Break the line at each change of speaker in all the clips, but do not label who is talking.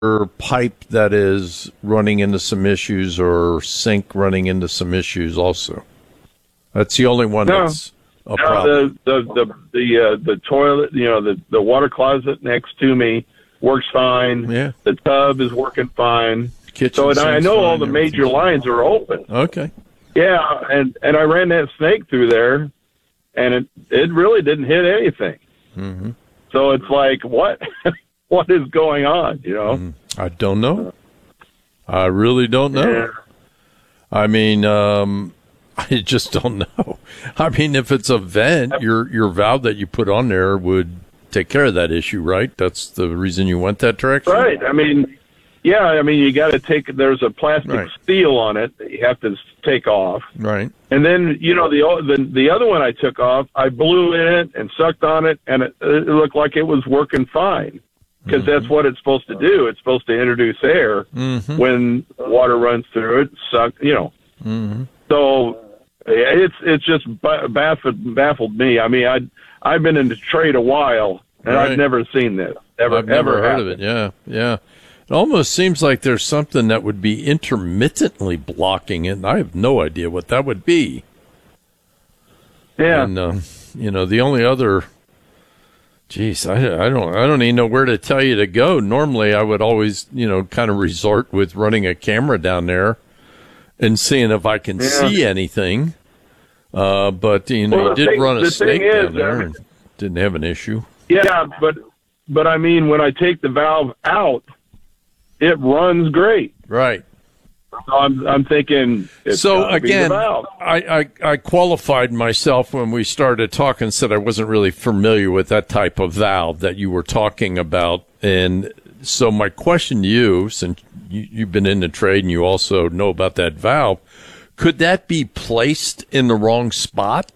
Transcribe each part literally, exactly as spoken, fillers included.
pipe that is running into some issues or sink running into some issues also? That's the only one
no,
that's a
no,
problem.
The the the the, uh, the toilet, you know, the the water closet next to me works fine.
Yeah.
The tub is working fine.
Kitchen
so and I
sink's
know
fine,
all the major
everything's
lines are open.
Okay.
Yeah, and and I ran that snake through there, and it it really didn't hit anything.
Mm-hmm.
So it's like, what what is going on? You know,
mm, I don't know. I really don't know.
Yeah.
I mean, um, I just don't know. I mean, if it's a vent, your your valve that you put on there would take care of that issue, right? That's the reason you went that direction,
right? I mean, yeah, I mean, you got to take. There's a plastic
right.
seal on it that you have to take off,
right?
And then you know the the the other one I took off, I blew in it and sucked on it, and it, it looked like it was working fine because mm-hmm. that's what it's supposed to do. It's supposed to introduce air
mm-hmm.
when water runs through it. Suck, you know.
Mm-hmm.
So it's it's just baffled baffled me. I mean, I I've been in the trade a while, and
right.
I've never seen this. Ever,
I've never
ever
heard
happened.
of it. Yeah, yeah. It almost seems like there's something that would be intermittently blocking it, and I have no idea what that would be.
Yeah.
And, uh, you know, the only other, geez, I, I don't I don't even know where to tell you to go. Normally, I would always, you know, kind of resort with running a camera down there and seeing if I can
yeah.
see anything. Uh, but, you know,
well,
you did
thing,
run a snake
is,
down there
I mean,
and didn't have an issue.
Yeah, but, but I mean, when I take the valve out, it runs great.
Right.
So I'm, I'm thinking. It's
so
gotta
again,
be the valve.
I, I I qualified myself when we started talking. Said I wasn't really familiar with that type of valve that you were talking about, and so my question to you, since you, you've been in the trade and you also know about that valve, could that be placed in the wrong spot?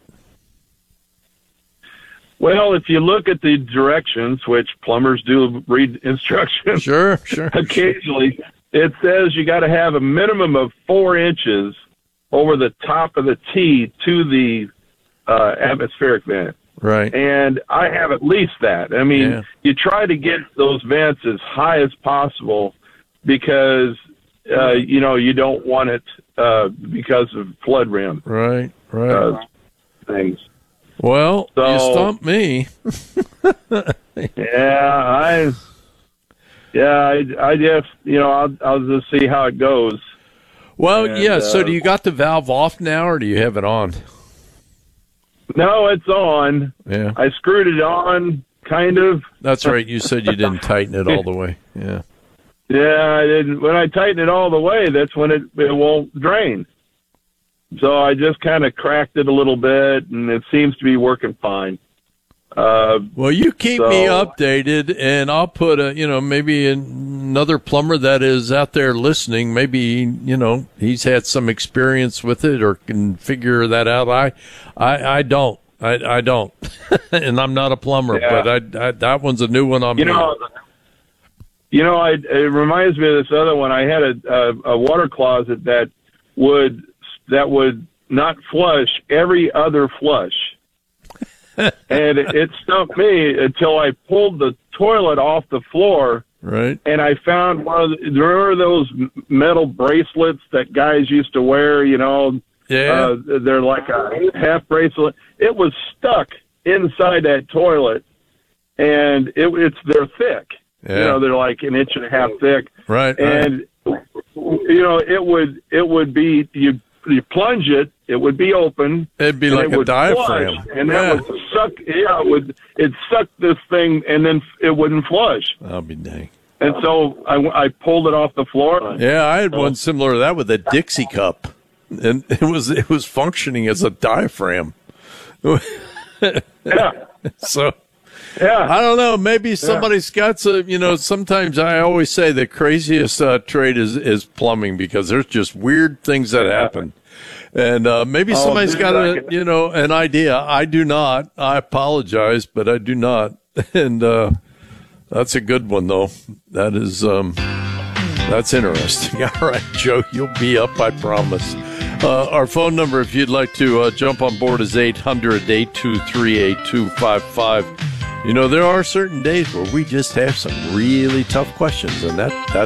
Well, if you look at the directions, which plumbers do read instructions,
sure, sure,
occasionally, it says you got to have a minimum of four inches over the top of the T to the uh, atmospheric vent.
Right.
And I have at least that. I mean,
yeah.
you try to get those vents as high as possible because, uh, you know, you don't want it uh, because of flood rim.
Right, right.
Uh, things.
Well,
so,
you stumped me.
yeah, I, yeah, I, I just, you know, I'll, I'll just see how it goes.
Well,
and,
yeah. So,
uh,
do you got the valve off now, or do you have it on?
No, it's on.
Yeah,
I screwed it on, kind of.
That's right. You said you didn't tighten it all the way. Yeah.
Yeah, I didn't. When I tighten it all the way, that's when it it won't drain. So I just kind of cracked it a little bit, and it seems to be working fine. Uh,
well, you keep
so,
me updated, and I'll put a, you know, maybe another plumber that is out there listening. Maybe, you know, he's had some experience with it or can figure that out. I, I, I don't. I, I don't, and I'm not a plumber,
yeah.
but I, I, that one's a new one on
you
me.
know, you know, I, it reminds me of this other one. I had a, a, a water closet that would. that would not flush every other flush. And it, it stumped me until I pulled the toilet off the floor.
Right.
And I found one of the, there are those metal bracelets that guys used to wear, you know.
Yeah.
Uh, they're like a half bracelet. It was stuck inside that toilet, and it, it's they're thick.
Yeah.
You know, they're like an inch and a half thick.
Right.
And,
right.
you know, it would it would be, you you plunge it, it would be open.
It'd be like
it
a diaphragm.
Flush, and
yeah.
that would suck, yeah, it would, it sucked this thing, and then it wouldn't flush.
I'll be dang.
And so I, I pulled it off the floor.
Yeah, I had one similar to that with a Dixie cup, and it was it was functioning as a diaphragm.
Yeah.
So,
yeah,
I don't know. Maybe somebody's got some. You know, sometimes I always say the craziest uh, trade is is plumbing because there's just weird things that happen, and uh, maybe
oh,
somebody's got a you know an idea. I do not. I apologize, but I do not, and uh, that's a good one though. That is um, that's interesting. All right, Joe, you'll be up, I promise. Uh, our phone number, if you'd like to uh, jump on board, is eight hundred, eight two three, eight two five five. You know, there are certain days where we just have some really tough questions, and that, that